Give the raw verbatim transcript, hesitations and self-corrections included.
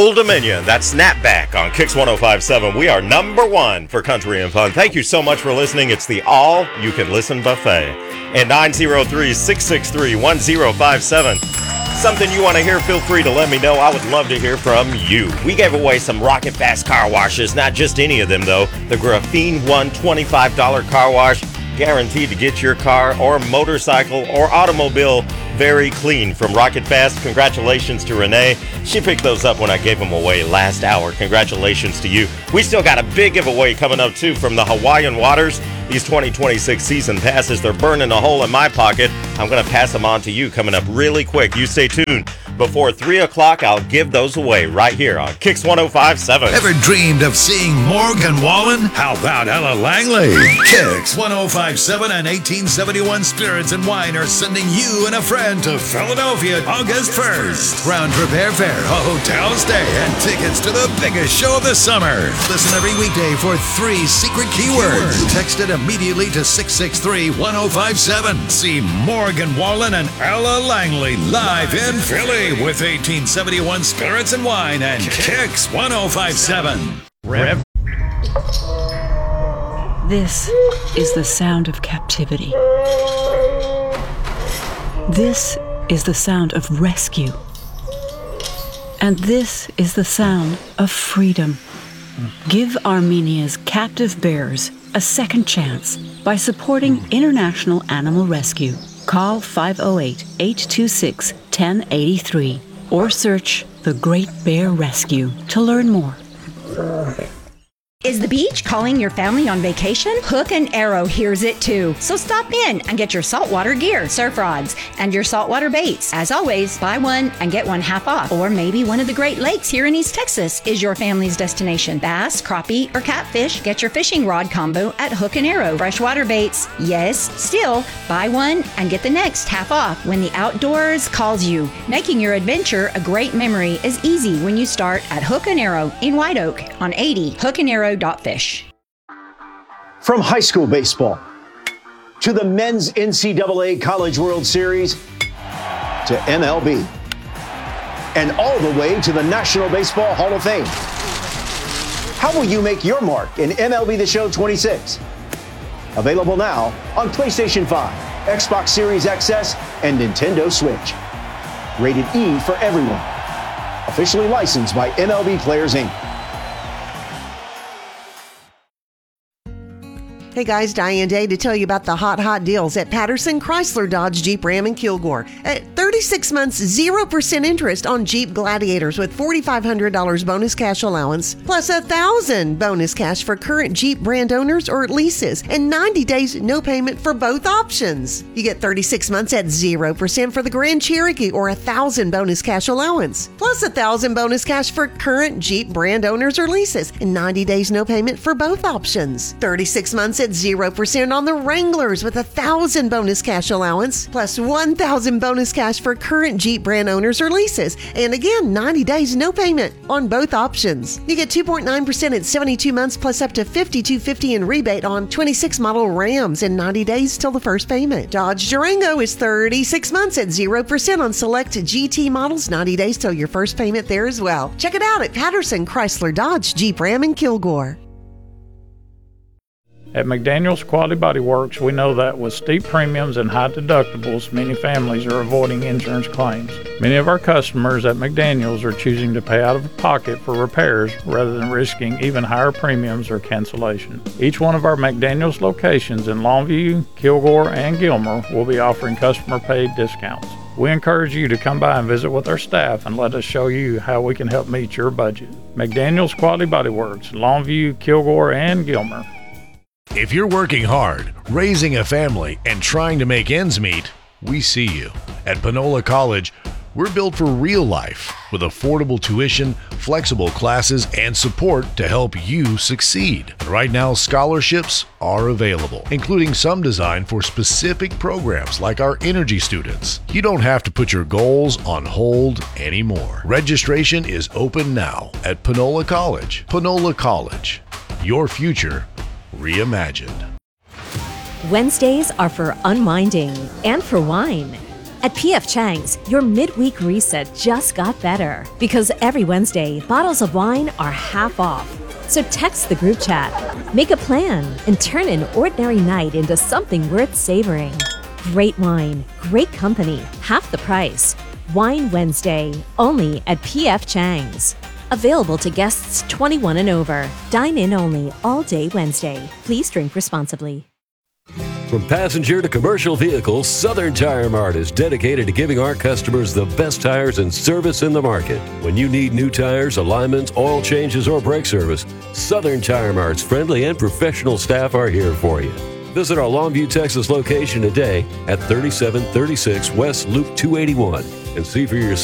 Old Dominion. That's Snapback on Kicks one oh five point seven. We are number one for country and fun. Thank you so much for listening. It's the All You Can Listen Buffet. And nine oh three, six six three, one oh five seven. Something you want to hear, feel free to let me know. I would love to hear from you. We gave away some Rocket Fast car washes. Not just any of them, though. The Graphene One twenty-five dollars car wash. Guaranteed to get your car or motorcycle or automobile very clean from Rocket Fast. Congratulations to Renee. She picked those up when I gave them away last hour. Congratulations to you. We still got a big giveaway coming up, too, from the Hawaiian Waters. These twenty twenty-six season passes, they're burning a hole in my pocket. I'm going to pass them on to you coming up really quick. You stay tuned. Before three o'clock, I'll give those away right here on Kicks one oh five point seven. Ever dreamed of seeing Morgan Wallen? How about Ella Langley? Kicks one oh five point seven and eighteen seventy-one Spirits and Wine are sending you and a friend to Philadelphia August first. Round trip airfare, a hotel stay, and tickets to the biggest show of the summer. Listen every weekday for three secret keywords. Text it immediately to six six three, one oh five seven. See Morgan Wallen and Ella Langley live in Philly with eighteen seventy-one Spirits and Wine and Kicks one oh five point seven. Rev. This is the sound of captivity. This is the sound of rescue. And this is the sound of freedom. Give Armenia's captive bears a second chance by supporting International Animal Rescue. Call five oh eight, eight two six, one oh eight three or search The Great Bear Rescue to learn more. Is the beach calling your family on vacation? Hook and Arrow hears it too. So stop in and get your saltwater gear, surf rods, and your saltwater baits. As always, buy one and get one half off. Or maybe one of the Great Lakes here in East Texas is your family's destination. Bass, crappie, or catfish, get your fishing rod combo at Hook and Arrow. Freshwater baits, yes, still, buy one and get the next half off when the outdoors calls you. Making your adventure a great memory is easy when you start at Hook and Arrow in White Oak on eighty Hook and Arrow. Fish. From high school baseball to the men's N C double A College World Series to M L B and all the way to the National Baseball Hall of Fame. How will you make your mark in M L B The Show twenty-six? Available now on PlayStation five, Xbox Series X S, and Nintendo Switch. Rated E for everyone. Officially licensed by M L B Players, Incorporated. Hey guys, Diane Day to tell you about the hot, hot deals at Patterson Chrysler Dodge Jeep Ram in Kilgore. At thirty-six months, zero percent interest on Jeep Gladiators with four thousand five hundred dollars bonus cash allowance, plus one thousand dollars bonus cash for current Jeep brand owners or leases, and ninety days no payment for both options. You get thirty-six months at zero percent for the Grand Cherokee or one thousand dollars bonus cash allowance, plus one thousand dollars bonus cash for current Jeep brand owners or leases, and ninety days no payment for both options. thirty-six months at zero percent on the Wranglers with a one thousand dollars bonus cash allowance, plus one thousand dollars bonus cash for current Jeep brand owners or leases. And again, ninety days no payment on both options. You get two point nine percent at seventy-two months plus up to five thousand two hundred fifty dollars in rebate on twenty-six model Rams and ninety days till the first payment. Dodge Durango is thirty-six months at zero percent on select G T models, ninety days till your first payment there as well. Check it out at Patterson Chrysler Dodge Jeep Ram in Kilgore. At McDaniels Quality Body Works, we know that with steep premiums and high deductibles, many families are avoiding insurance claims. Many of our customers at McDaniels are choosing to pay out of pocket for repairs rather than risking even higher premiums or cancellation. Each one of our McDaniels locations in Longview, Kilgore, and Gilmer will be offering customer-paid discounts. We encourage you to come by and visit with our staff and let us show you how we can help meet your budget. McDaniels Quality Body Works, Longview, Kilgore, and Gilmer. If you're working hard, raising a family, and trying to make ends meet, we see you. At Panola College, we're built for real life with affordable tuition, flexible classes, and support to help you succeed. And right now, scholarships are available, including some designed for specific programs like our energy students. You don't have to put your goals on hold anymore. Registration is open now at Panola College. Panola College, your future reimagined. Wednesdays are for unwinding and for wine. At P F Chang's, your midweek reset just got better because every Wednesday, bottles of wine are half off. So text the group chat, make a plan, and turn an ordinary night into something worth savoring. Great wine, great company, half the price. Wine Wednesday, only at P F Chang's. Available to guests twenty-one and over. Dine in only all day Wednesday. Please drink responsibly. From passenger to commercial vehicles, Southern Tire Mart is dedicated to giving our customers the best tires and service in the market. When you need new tires, alignments, oil changes, or brake service, Southern Tire Mart's friendly and professional staff are here for you. Visit our Longview, Texas location today at thirty-seven thirty-six West Loop two eighty-one and see for yourself